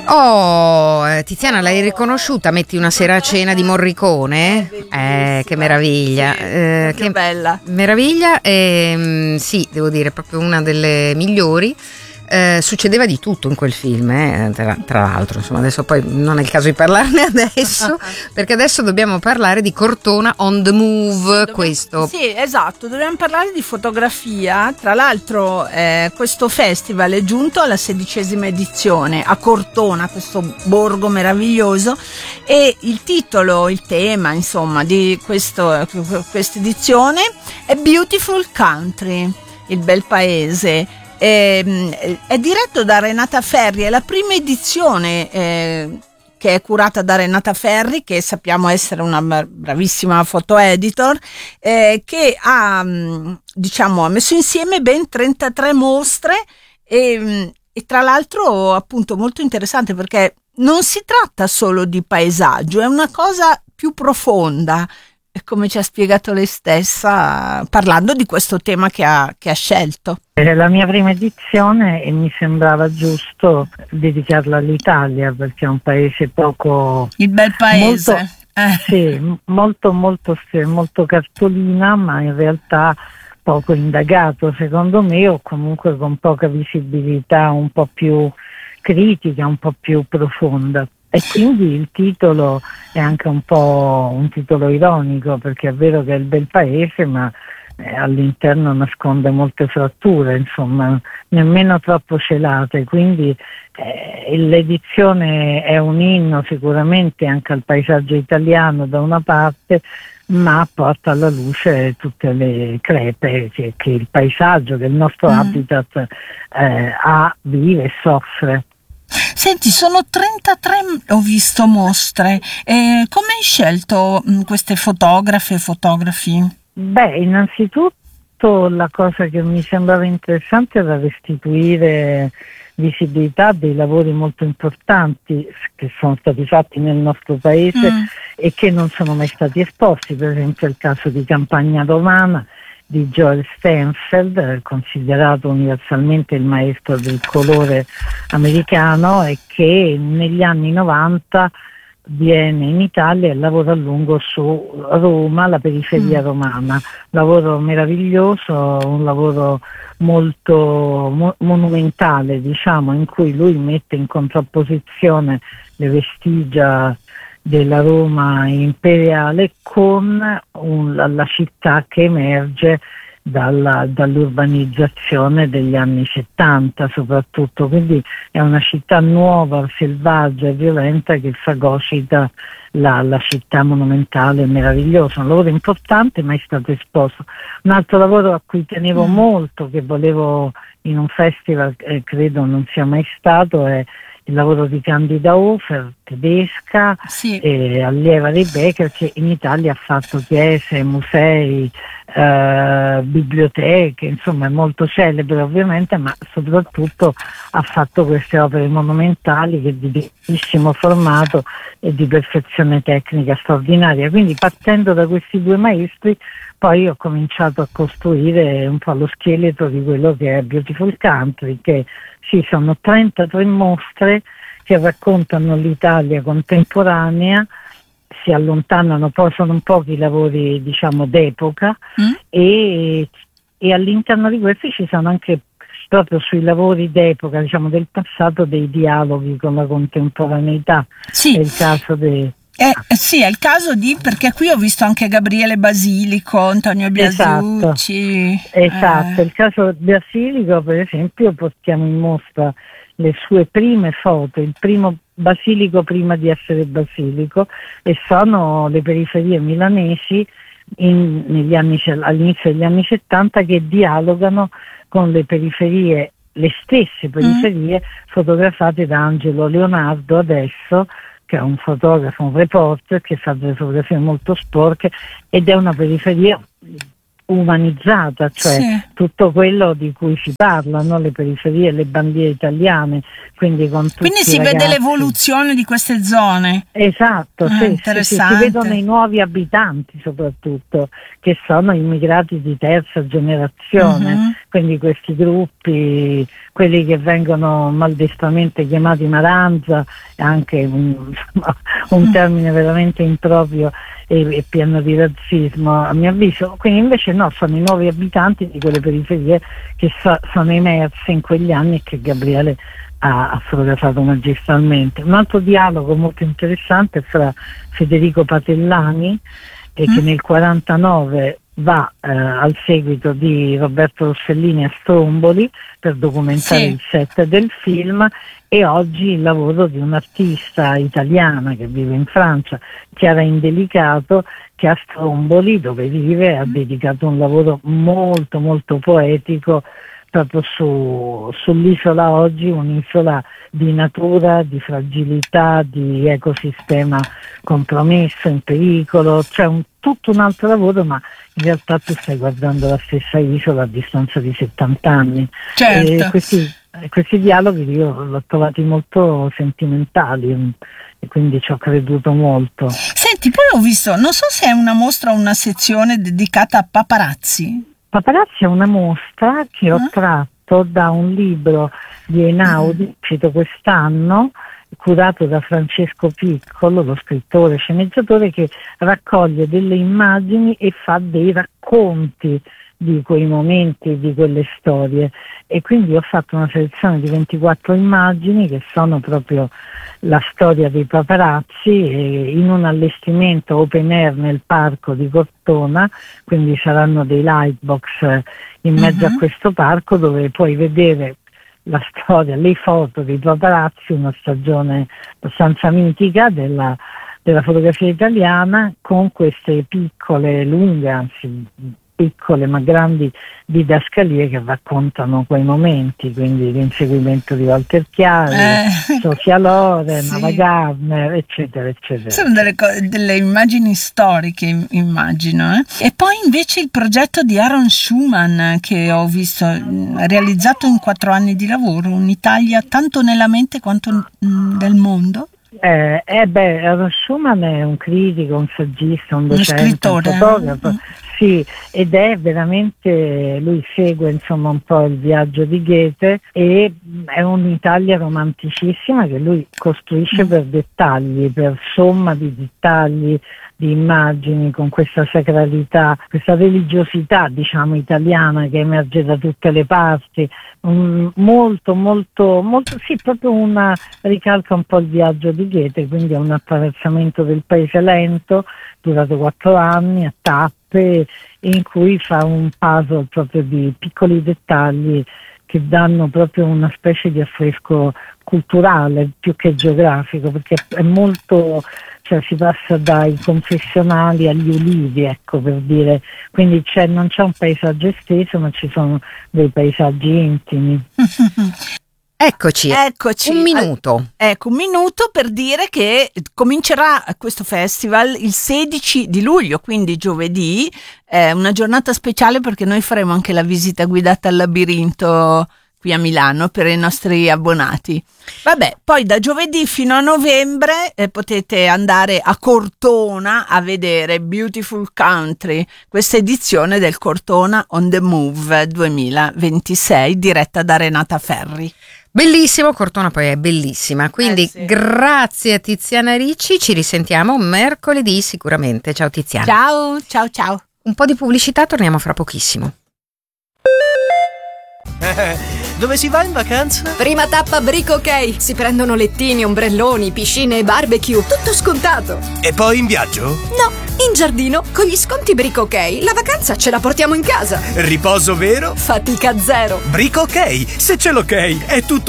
Oh, Tiziana, l'hai riconosciuta? Metti una sera a cena di Morricone? Che meraviglia. Che bella. Meraviglia, sì, devo dire, proprio una delle migliori. Succedeva di tutto in quel film, tra l'altro, insomma, adesso poi non è il caso di parlarne adesso, perché adesso dobbiamo parlare di Cortona on the Move. Sì, esatto, dobbiamo parlare di fotografia. Tra l'altro questo festival è giunto alla 16ª edizione a Cortona, questo borgo meraviglioso, e il tema insomma di questa edizione è Beautiful Country, il bel paese. È diretto da Renata Ferri, è la prima edizione che è curata da Renata Ferri, che sappiamo essere una bravissima photo editor, che ha messo insieme ben 33 mostre e tra l'altro appunto molto interessante, perché non si tratta solo di paesaggio, è una cosa più profonda, come ci ha spiegato lei stessa parlando di questo tema che ha scelto. È la mia prima edizione e mi sembrava giusto dedicarla all'Italia, perché è un paese poco... Il bel paese. Sì, molto cartolina, ma in realtà poco indagato secondo me, o comunque con poca visibilità, un po' più critica, un po' più profonda. E quindi il titolo è anche un po' un titolo ironico, perché è vero che è il bel paese, ma all'interno nasconde molte fratture, insomma, nemmeno troppo celate, quindi l'edizione è un inno sicuramente anche al paesaggio italiano da una parte, ma porta alla luce tutte le crepe che il paesaggio, che il nostro habitat vive e soffre. Senti, sono 33, ho visto, mostre. Come hai scelto queste fotografi? Beh, innanzitutto la cosa che mi sembrava interessante era restituire visibilità a dei lavori molto importanti che sono stati fatti nel nostro paese e che non sono mai stati esposti. Per esempio il caso di Campagna Romana di Joel Steinfeld, considerato universalmente il maestro del colore americano, e che negli anni 90 viene in Italia e lavora a lungo su Roma, la periferia romana. Lavoro meraviglioso, un lavoro molto monumentale, diciamo, in cui lui mette in contrapposizione le vestigia della Roma imperiale con la città che emerge dall'urbanizzazione degli anni 70 soprattutto, quindi è una città nuova, selvaggia e violenta che fagocita la città monumentale meravigliosa. Un lavoro importante, mai stato esposto. Un altro lavoro a cui tenevo molto, che volevo in un festival, credo non sia mai stato, è il lavoro di Candida Hofer, tedesca, e allieva dei Becker, che in Italia ha fatto chiese, musei, biblioteche, insomma è molto celebre ovviamente, ma soprattutto ha fatto queste opere monumentali che di bellissimo formato e di perfezione tecnica straordinaria. Quindi partendo da questi due maestri poi ho cominciato a costruire un po' lo scheletro di quello che è Beautiful Country, che sì, sono 33 mostre che raccontano l'Italia contemporanea, si allontanano, poi sono pochi lavori diciamo d'epoca e all'interno di questi ci sono anche proprio sui lavori d'epoca, diciamo del passato, dei dialoghi con la contemporaneità. È il caso sì, è il caso perché qui ho visto anche Gabriele Basilico, Antonio Biasucci. Esatto, il caso Basilico per esempio portiamo in mostra le sue prime foto, il primo Basilico prima di essere Basilico, e sono le periferie milanesi all'inizio degli anni 70 che dialogano con le periferie, le stesse periferie fotografate da Angelo Leonardo adesso, che è un fotografo, un reporter che fa delle fotografie molto sporche, ed è una periferia umanizzata, cioè tutto quello di cui si parla, no? Le periferie, le bandiere italiane, quindi con tutti Quindi si vede l'evoluzione di queste zone. Esatto, sì, interessante. si vedono i nuovi abitanti soprattutto, che sono immigrati di terza generazione, quindi questi gruppi, quelli che vengono maldestamente chiamati maranza, è anche un termine veramente improprio e pieno di razzismo, a mio avviso. Quindi invece no, sono i nuovi abitanti di quelle periferie che sono emerse in quegli anni e che Gabriele ha fotografato magistralmente. Un altro dialogo molto interessante è fra Federico Patellani, che nel 1949 va al seguito di Roberto Rossellini a Stromboli per documentare il set del film, e oggi il lavoro di un'artista italiana che vive in Francia, Chiara Indelicato, che a Stromboli, dove vive, ha dedicato un lavoro molto molto poetico proprio sull'isola oggi, un'isola di natura, di fragilità, di ecosistema compromesso, in pericolo. C'è tutto un altro lavoro, ma in realtà tu stai guardando la stessa isola a distanza di 70 anni. Certo. Questi dialoghi io l'ho trovati molto sentimentali e quindi ci ho creduto molto. Senti, poi ho visto, non so se è una mostra o una sezione dedicata a paparazzi. Paparazzi è una mostra che ho tratto da un libro di Einaudi, uscito quest'anno, curato da Francesco Piccolo, lo scrittore sceneggiatore, che raccoglie delle immagini e fa dei racconti di quei momenti, di quelle storie, e quindi ho fatto una selezione di 24 immagini che sono proprio la storia dei paparazzi, in un allestimento open air nel parco di Cortona, quindi saranno dei lightbox in mezzo a questo parco dove puoi vedere la storia, le foto dei paparazzi, una stagione abbastanza mitica della fotografia italiana, con queste piccole, lunghe, anzi piccole ma grandi didascalie che raccontano quei momenti, quindi l'inseguimento di Walter Chiari, Sofia Loren, Ava Gardner, eccetera eccetera. Sono delle immagini storiche, immagino. E poi invece il progetto di Aaron Schumann, che ho visto realizzato in 4 anni di lavoro, un'Italia tanto nella mente quanto nel mondo. Aaron Schumann è un critico, un saggista, un docente, scrittore, un fotografo. Sì, ed è veramente, lui segue insomma un po' il viaggio di Goethe, e è un'Italia romanticissima che lui costruisce per dettagli, per somma di dettagli, di immagini, con questa sacralità, questa religiosità diciamo italiana che emerge da tutte le parti, molto molto molto, sì, proprio ricalca un po' il viaggio di Goethe, quindi è un attraversamento del paese lento, durato 4 anni a tappe, in cui fa un puzzle proprio di piccoli dettagli che danno proprio una specie di affresco culturale più che geografico, perché è molto, cioè si passa dai confessionali agli ulivi, ecco, per dire, quindi non c'è un paesaggio esteso, ma ci sono dei paesaggi intimi. Eccoci. Un minuto. Ecco, un minuto per dire che comincerà questo festival il 16 di luglio, quindi giovedì, una giornata speciale perché noi faremo anche la visita guidata al labirinto qui a Milano per i nostri abbonati. Vabbè, poi da giovedì fino a novembre potete andare a Cortona a vedere Beautiful Country, questa edizione del Cortona on the Move 2026 diretta da Renata Ferri. Bellissimo, Cortona poi è bellissima, quindi grazie a Tiziana Ricci, ci risentiamo mercoledì sicuramente. Ciao Tiziana. Ciao. Un po' di pubblicità, torniamo fra pochissimo. Dove si va in vacanza? Prima tappa Brico OK. Si prendono lettini, ombrelloni, piscine e barbecue. Tutto scontato. E poi in viaggio? No, in giardino. Con gli sconti Brico OK la vacanza ce la portiamo in casa. Riposo vero? Fatica zero. Brico OK. Se c'è l'ok è tutto